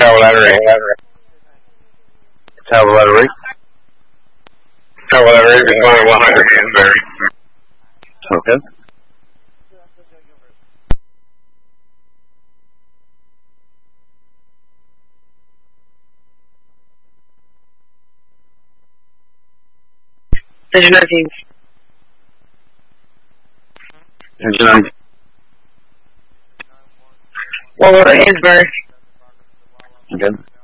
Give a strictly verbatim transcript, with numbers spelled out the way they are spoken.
Tower letter Tower letter Tower letter is going one hundred Hansberry. Okay. Engine nineteen. Engine nineteen. Well, Hansberry. Okay.